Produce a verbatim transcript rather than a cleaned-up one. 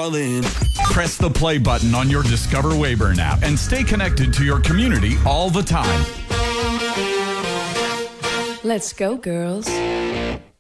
darling. Press the play button on your Discover Weyburn app and stay connected to your community all the time. Let's go, girls.